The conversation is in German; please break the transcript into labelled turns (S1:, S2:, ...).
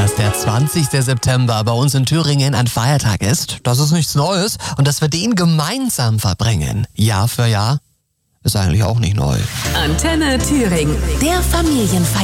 S1: Dass der 20. September bei uns in Thüringen ein Feiertag ist, das ist nichts Neues. Und dass wir den gemeinsam verbringen, Jahr für Jahr, ist eigentlich auch nicht neu.
S2: Antenne Thüringen, der Familienfeiertag.